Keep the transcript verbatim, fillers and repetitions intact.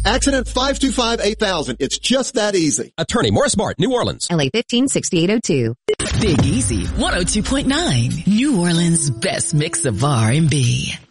Accident five two five, eight thousand. It's just that easy. Attorney Morris Mart, New Orleans. L A fifteen sixty-eight oh two. Big Easy, one oh two point nine. New Orleans' best mix of R and B.